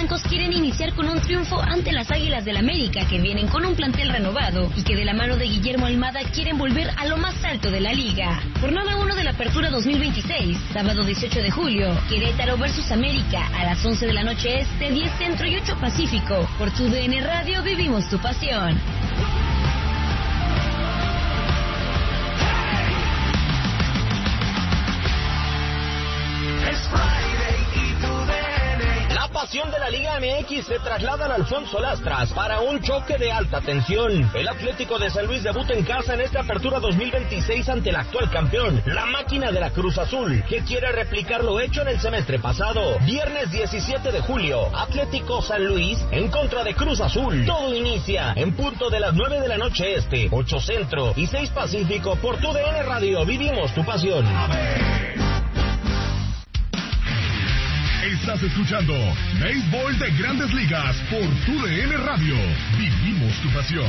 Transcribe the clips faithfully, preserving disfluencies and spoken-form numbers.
blancos quieren iniciar con un triunfo ante las Águilas del América, que vienen con un plantel renovado y que de la mano de Guillermo Almada quieren volver a lo más alto de la liga. Jornada uno de la Apertura dos mil veintiséis, sábado dieciocho de julio, Querétaro versus América, a las once de la noche este, diez centro y ocho pacífico. Por tu D N Radio vivimos tu pasión. La pasión de la Liga M X se traslada al Alfonso Lastras para un choque de alta tensión. El Atlético de San Luis debuta en casa en esta Apertura dos mil veintiséis ante el actual campeón, la máquina de la Cruz Azul, que quiere replicar lo hecho en el semestre pasado. Viernes diecisiete de julio, Atlético San Luis en contra de Cruz Azul. Todo inicia en punto de las nueve de la noche este, ocho centro y seis pacífico. Por tu D N Radio, vivimos tu pasión. Estás escuchando Béisbol de Grandes Ligas por tu D N Radio. Vivimos tu pasión.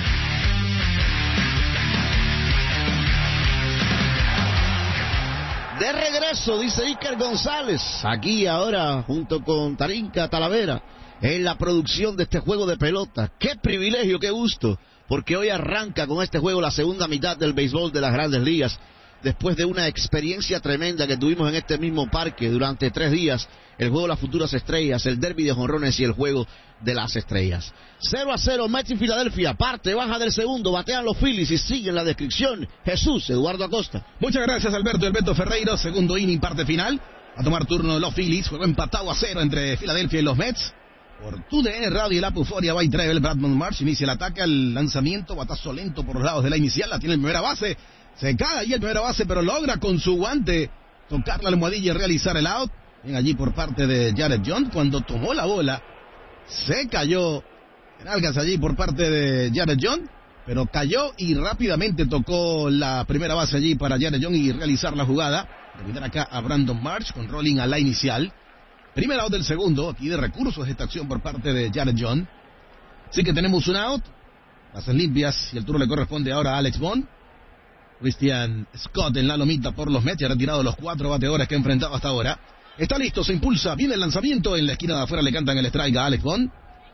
De regreso, dice Iker González, aquí ahora junto con Tarinka Talavera, en la producción de este juego de pelota. ¡Qué privilegio, qué gusto! Porque hoy arranca con este juego la segunda mitad del béisbol de las Grandes Ligas. Después de una experiencia tremenda que tuvimos en este mismo parque durante tres días, el juego de las futuras estrellas, el derbi de jonrones y el juego de las estrellas. cero a cero, Mets en Filadelfia, parte baja del segundo, batean los Phillies y sigue en la descripción Jesús Eduardo Acosta. Muchas gracias, Alberto. Alberto Ferreiro, segundo inning, parte final. A tomar turno de los Phillies, juego empatado a cero entre Filadelfia y los Mets. Por tu D N Radio y la Puforia by Travel, Bradman Marsh inicia el ataque al lanzamiento, batazo lento por los lados de la inicial, la tiene en primera base. Se cae ahí el primera base, pero logra con su guante tocar la almohadilla y realizar el out. Bien allí por parte de Jared Jones. Cuando tomó la bola, se cayó en algas allí por parte de Jared Jones, pero cayó y rápidamente tocó la primera base allí para Jared Jones y realizar la jugada. Terminar acá a Brandon Marsh con rolling a la inicial. Primer out del segundo, aquí de recursos de esta acción por parte de Jared Jones. Así que tenemos un out, bases limpias y el turno le corresponde ahora a Alex Bond. Christian Scott en la lomita por los Mets, ya ha retirado los cuatro bateadores que ha enfrentado hasta ahora. Está listo, se impulsa, viene el lanzamiento, en la esquina de afuera le cantan el strike a Alex Bond.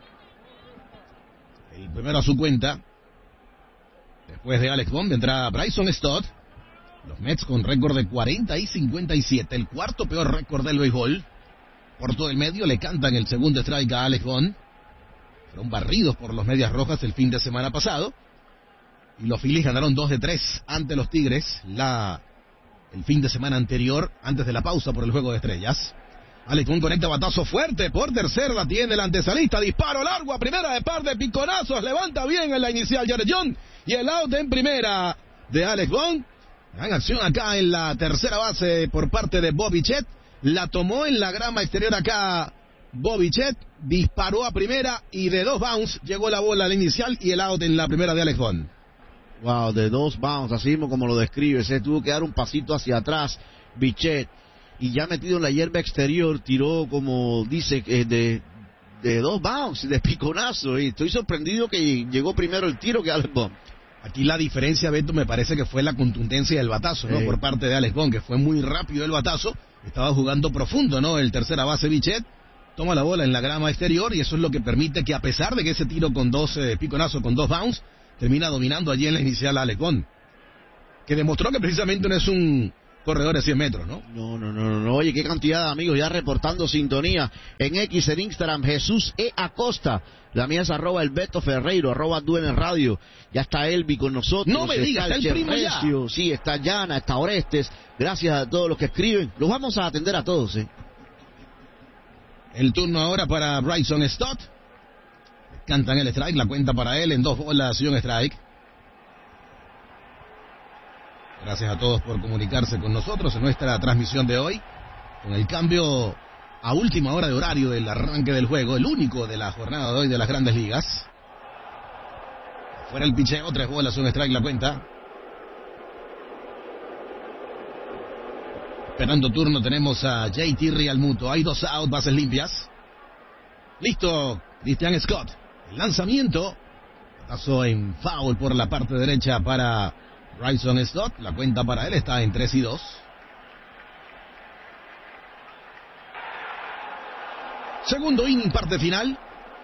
El primero a su cuenta. Después de Alex Bond vendrá Bryson Stott. Los Mets con récord de cuarenta y cincuenta y siete, el cuarto peor récord del béisbol. Por todo el medio le cantan el segundo strike a Alex Bond. Fueron barridos por los Medias Rojas el fin de semana pasado. Y los Phillies ganaron dos de tres ante los Tigres la, el fin de semana anterior, antes de la pausa por el juego de estrellas. Alex Bond conecta batazo fuerte por tercera, la tiene el antesalista, disparo largo a primera de par de piconazos, levanta bien en la inicial Jared Jones y el out en primera de Alex Bond. Gran acción acá en la tercera base por parte de Bobby Chet, la tomó en la grama exterior acá Bobby Chet, disparó a primera y de dos bounce llegó la bola a la inicial y el out en la primera de Alex Bond. Wow, de dos bounce, así mismo como lo describe, se tuvo que dar un pasito hacia atrás, Bichette, y ya metido en la hierba exterior, tiró como dice, eh, de, de dos bounce, de piconazo, y estoy sorprendido que llegó primero el tiro que Alex Bond. Aquí la diferencia, Beto, me parece que fue la contundencia del batazo, ¿no? Eh. Por parte de Alex Bond, que fue muy rápido el batazo, estaba jugando profundo, ¿no? El tercera base Bichette toma la bola en la grama exterior y eso es lo que permite que a pesar de que ese tiro con dos eh, piconazos, con dos bounce, termina dominando allí en la inicial a Alex Bond, que demostró que precisamente no es un corredor de cien metros, ¿no? No, no, no, no, oye, qué cantidad de amigos ya reportando sintonía en X, en Instagram, Jesús E. Acosta, la mía es arroba el Beto Ferreiro, arroba Duene Radio, ya está Elvi con nosotros. No me digas, está el, el primo ya. Sí, está Yana, está Orestes, gracias a todos los que escriben, los vamos a atender a todos, ¿eh? El turno ahora para Bryson Stott. Cantan el strike, la cuenta para él en dos bolas y un strike. Gracias a todos por comunicarse con nosotros en nuestra transmisión de hoy. Con el cambio a última hora de horario del arranque del juego, el único de la jornada de hoy de las Grandes Ligas. Fuera el picheo, tres bolas, un strike la cuenta. Esperando turno tenemos a J T Realmuto. Hay dos out, bases limpias. Listo, Christian Scott. El lanzamiento, pasó en foul por la parte derecha para Bryson Stott. La cuenta para él está en tres y dos. Segundo inning, parte final.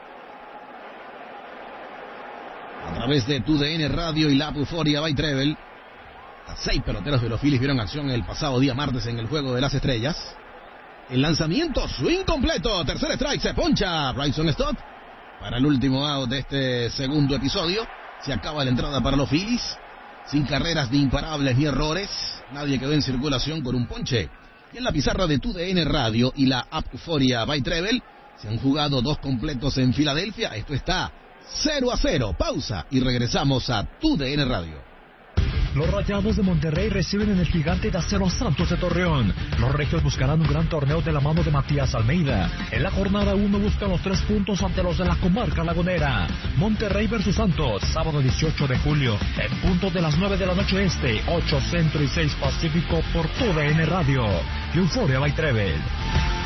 A través de tu D N Radio y la App Euforia by Treble. Seis peloteros de los Phillies vieron acción el pasado día martes en el Juego de las Estrellas. El lanzamiento, swing completo, tercer strike, se poncha Bryson Stott. Para el último out de este segundo episodio, se acaba la entrada para los Phillies. Sin carreras ni imparables ni errores, nadie quedó en circulación con un ponche. Y en la pizarra de tu D N Radio y la App Euforia by Treble, se han jugado dos completos en Filadelfia. Esto está cero a cero. Pausa y regresamos a tu D N Radio. Los Rayados de Monterrey reciben en el Gigante de Acero Santos de Torreón. Los regios buscarán un gran torneo de la mano de Matías Almeida. En la jornada uno buscan los tres puntos ante los de la comarca lagunera. Monterrey versus Santos, sábado dieciocho de julio, en punto de las nueve de la noche este, ocho centro y seis pacífico por tu D N Radio. Euforia by Treble.